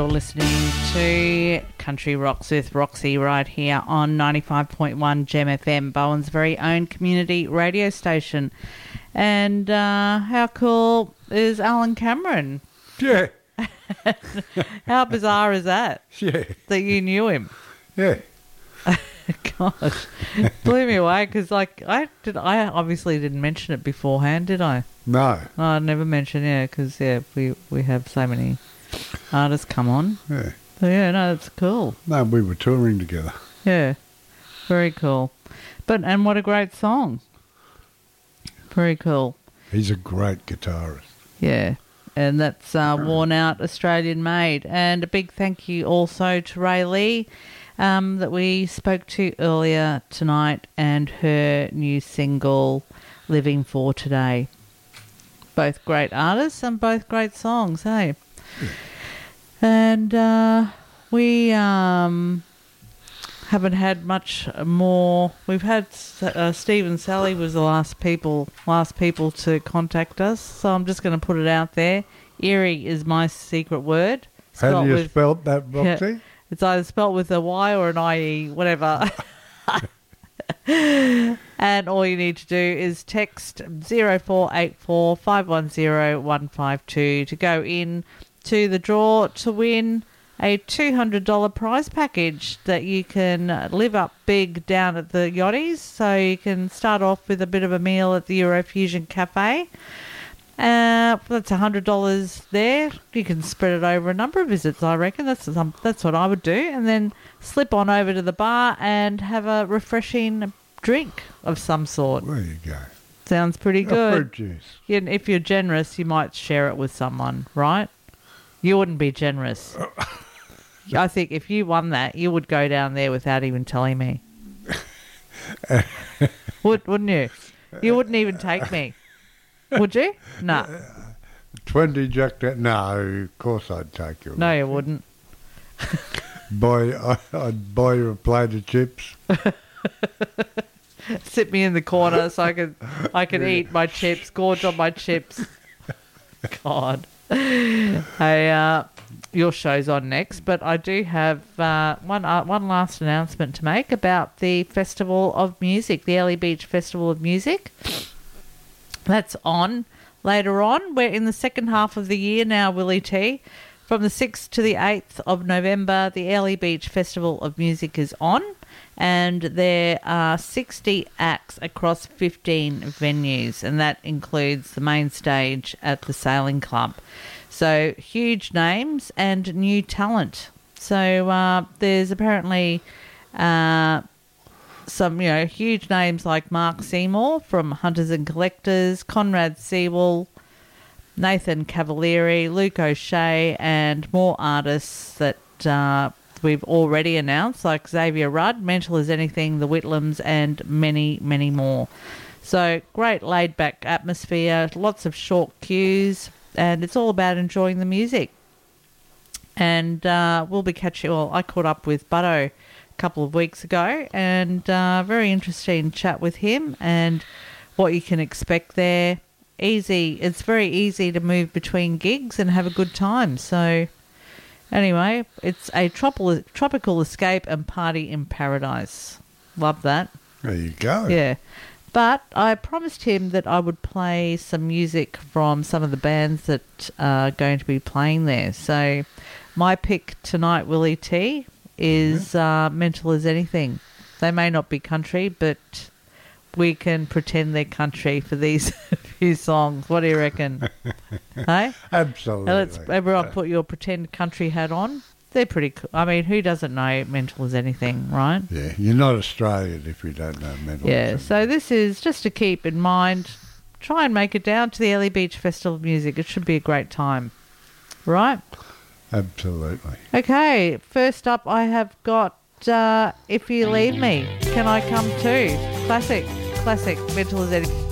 You're listening to Country Rocks with Roxy right here on 95.1 Gem FM, Bowen's very own community radio station. And how cool is Alan Cameron? Yeah. How bizarre is that? Yeah. That you knew him? Yeah. Gosh, blew me away because, like, I obviously didn't mention it beforehand, did I? No. I never mentioned, because we have so many artists come on. Yeah. So, no, that's cool. No, we were touring together. Yeah, very cool. And what a great song. Very cool. He's a great guitarist. Yeah, and that's Worn Out Australian Made. And a big thank you also to Ray Lee that we spoke to earlier tonight, and her new single, Living For Today. Both great artists and both great songs, hey? Yeah. And we haven't had much more. We've had Steve and Sally was the last people to contact us, so I'm just going to put it out there. Eerie is my secret word. How do you spell that, Roxy? Yeah, it's either spelled with a Y or an IE, whatever. And all you need to do is text 0484 510 152 to go in to the draw to win a $200 prize package that you can live up big down at the Yachties. So you can start off with a bit of a meal at the Eurofusion Cafe. That's $100 there. You can spread it over a number of visits, I reckon. That's what I would do. And then slip on over to the bar and have a refreshing drink of some sort. There you go. Sounds pretty good. Fruit juice. Yeah, if you're generous, you might share it with someone, right? You wouldn't be generous. I think if you won that, you would go down there without even telling me. Wouldn't you? You wouldn't even take me. Would you? No. 20 jacked. No, of course I'd take you. No, you wouldn't. I'd buy you a plate of chips. Sit me in the corner so I could eat my chips, gorge on my chips. God. Hey, your show's on next, but I do have one last announcement to make about the Festival of Music, the Airlie Beach Festival of Music. That's on later on. We're in the second half of the year now, Willie T. From the 6th to the 8th of November, the Airlie Beach Festival of Music is on, and there are 60 acts across 15 venues, and that includes the main stage at the Sailing Club. So huge names and new talent. So there's apparently some, huge names like Mark Seymour from Hunters and Collectors, Conrad Sewell, Nathan Cavalieri, Luke O'Shea, and more artists that we've already announced, like Xavier Rudd, Mental as Anything, The Whitlams, and many, many more. So great laid-back atmosphere, lots of short queues, and it's all about enjoying the music. And we'll be I caught up with Butto a couple of weeks ago, and very interesting chat with him and what you can expect there. It's very easy to move between gigs and have a good time. So anyway, it's a tropical escape and party in paradise. Love that. There you go. Yeah. But I promised him that I would play some music from some of the bands that are going to be playing there. So my pick tonight, Willie T, is Mental as Anything. They may not be country, but we can pretend they're country for these few songs. What do you reckon? Hey? Absolutely. Let's everyone put your pretend country hat on. They're pretty cool. I mean, who doesn't know Mental as Anything, right? Yeah, you're not Australian if you don't know Mental as Anything. So this is just to keep in mind. Try and make it down to the Airlie Beach Festival of Music. It should be a great time. Right? Absolutely. Okay, first up I have got If You Leave Me, Can I Come Too? Classic, Mental as Anything.